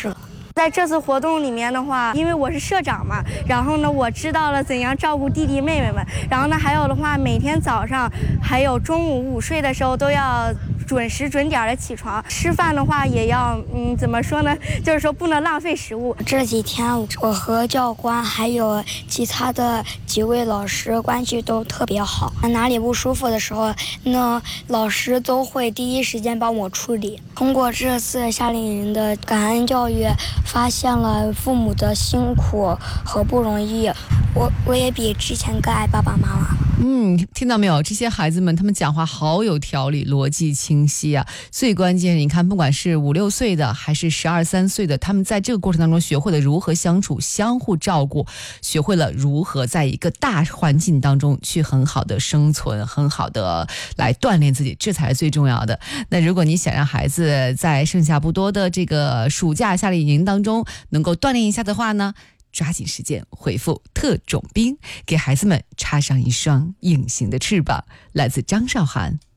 适了。 在这次活动里面的话，因为我是社长嘛，然后呢，我知道了怎样照顾弟弟妹妹们。然后呢，还有的话，每天早上还有中午午睡的时候都要准时准点的起床。吃饭的话也要，怎么说呢？就是说不能浪费食物。 这几天我和教官还有其他的几位老师关系都特别好，哪里不舒服的时候，那老师都会第一时间帮我处理。通过这次夏令营的感恩教育，发现了父母的辛苦和不容易，我也比之前更爱爸爸妈妈。 听到没有？这些孩子们他们讲话好有条理，逻辑清晰啊。最关键你看，不管是5、6岁的还是12、13岁的，他们在这个过程当中学会了如何相处，相互照顾，学会了如何在一个大环境当中去很好的生存，很好的来锻炼自己，这才是最重要的。那如果你想让孩子在剩下不多的这个暑假夏令营当中能够锻炼一下的话呢，抓紧时间回复特种兵，给孩子们插上一双隐形的翅膀。来自张韶涵。